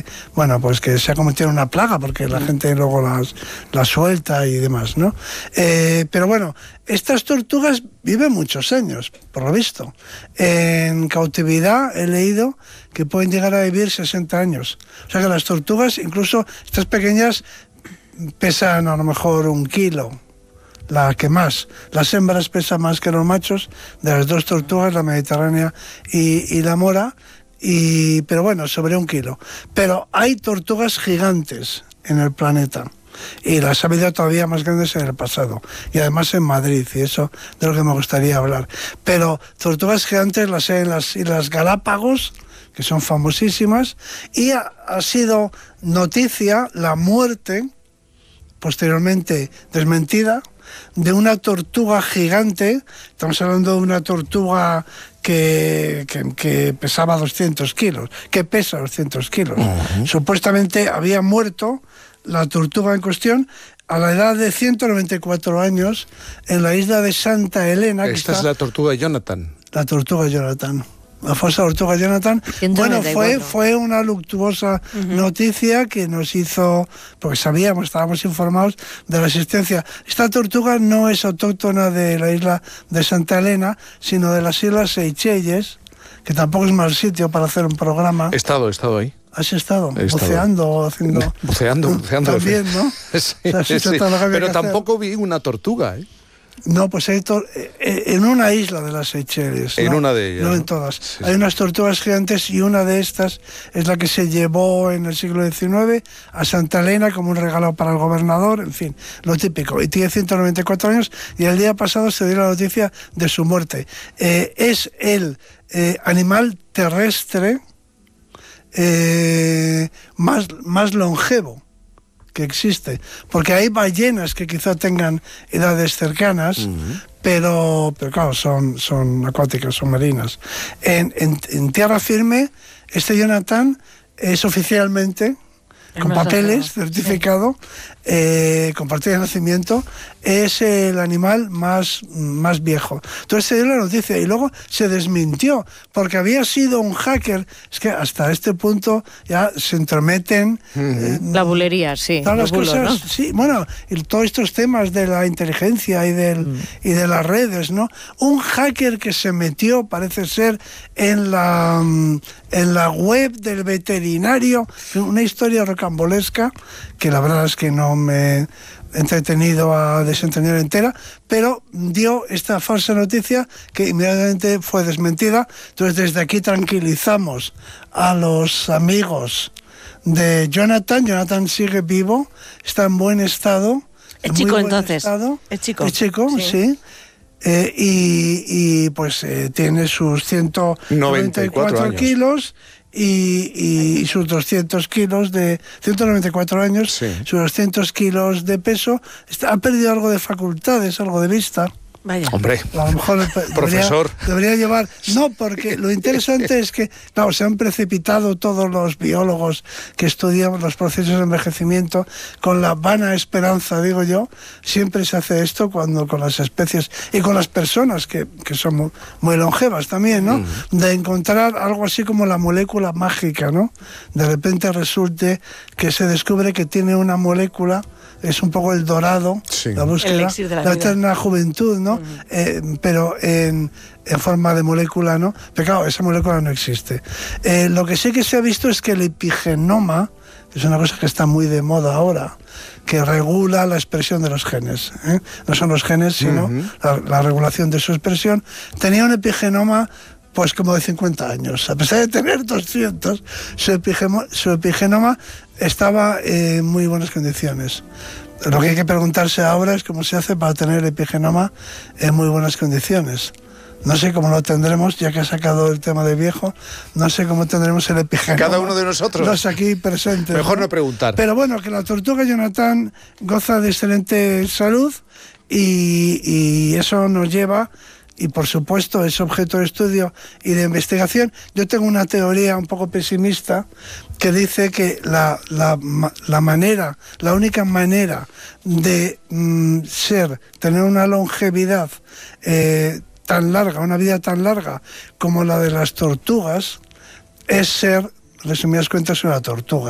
que, bueno, pues que se ha convertido en una plaga, porque la gente luego las suelta y demás, ¿no? Pero bueno, estas tortugas viven muchos años, por lo visto. En cautividad he leído que pueden llegar a vivir 60 años. O sea que las tortugas, incluso estas pequeñas, pesan a lo mejor 1 kilo. La que más. Las hembras pesan más que los machos, de las 2 tortugas, la mediterránea y la mora, pero bueno, sobre 1 kilo. Pero hay tortugas gigantes en el planeta. Y las ha habido todavía más grandes en el pasado. Y además en Madrid, y eso de lo que me gustaría hablar. Pero tortugas gigantes las hay en las Islas Galápagos, que son famosísimas, y ha sido noticia la muerte, posteriormente desmentida, de una tortuga gigante. Estamos hablando de una tortuga que pesaba 200 kilos, que pesa 200 kilos. Uh-huh. Supuestamente había muerto la tortuga en cuestión a la edad de 194 años en la isla de Santa Elena. Esta es la tortuga Jonathan. La tortuga Jonathan. La famosa tortuga Jonathan. Bueno, fue una luctuosa noticia que nos hizo, porque estábamos informados de la existencia. Esta tortuga no es autóctona de la isla de Santa Elena, sino de las Islas Seychelles, que tampoco es mal sitio para hacer un programa. He estado ahí. ¿Has estado? Buceando, haciendo... Buceando. También, ¿no? Sí, o sea, sí. Pero tampoco vi una tortuga, ¿eh? No, pues hay en una isla de las Seychelles. En una de ellas. No en todas. Sí. Hay unas tortugas gigantes y una de estas es la que se llevó en el siglo XIX a Santa Elena como un regalo para el gobernador, en fin, lo típico. Y tiene 194 años y el día pasado se dio la noticia de su muerte. Es el animal terrestre más longevo que existe, porque hay ballenas que quizá tengan edades cercanas, pero claro, son acuáticas, son marinas. En tierra firme, este Jonathan es oficialmente, con papeles, certificado, con partida de nacimiento, es el animal más viejo. Entonces se dio la noticia y luego se desmintió, porque había sido un hacker. Es que hasta este punto ya se entrometen... la bulería, sí. Todas las cosas, ¿no? Sí, bueno, y todos estos temas de la inteligencia y de las redes, ¿no? Un hacker que se metió, parece ser, en la web del veterinario, una historia rocambolesca, que la verdad es que no me he entretenido a desentender entera, pero dio esta falsa noticia que inmediatamente fue desmentida. Entonces desde aquí tranquilizamos a los amigos de Jonathan. Jonathan sigue vivo, está en buen estado. Es chico entonces. Es chico. Es chico, sí. Y pues tiene sus 194 kilos y sus 200 kilos de 194 años, sí. Sus 200 kilos de peso. Ha perdido algo de facultades, algo de vista. Vaya. Hombre, a lo mejor profesor. Debería llevar... No, porque lo interesante es que, claro, se han precipitado todos los biólogos que estudian los procesos de envejecimiento con la vana esperanza, digo yo. Siempre se hace esto cuando con las especies y con las personas que son muy longevas también, ¿no? De encontrar algo así como la molécula mágica, ¿no? De repente resulte que se descubre que tiene una molécula, es un poco el dorado, sí. La búsqueda, la eterna juventud, ¿no? Pero en forma de molécula, ¿no? Pero claro, esa molécula no existe. Lo que sí que se ha visto es que el epigenoma, que es una cosa que está muy de moda ahora, que regula la expresión de los genes, ¿eh? No son los genes, sino la regulación de su expresión, tenía un epigenoma pues como de 50 años. A pesar de tener 200, su epigenoma estaba en muy buenas condiciones. Lo que hay que preguntarse ahora es cómo se hace para tener el epigenoma en muy buenas condiciones. No sé cómo lo tendremos, ya que ha sacado el tema de viejo, no sé cómo tendremos el epigenoma. Cada uno de nosotros. Los aquí presentes. Mejor no preguntar. Pero bueno, que la tortuga Jonathan goza de excelente salud y eso nos lleva... Y por supuesto es objeto de estudio y de investigación. Yo tengo una teoría un poco pesimista que dice que la única manera de tener una longevidad tan larga, una vida tan larga como la de las tortugas, es ser, resumidas cuentas, una tortuga.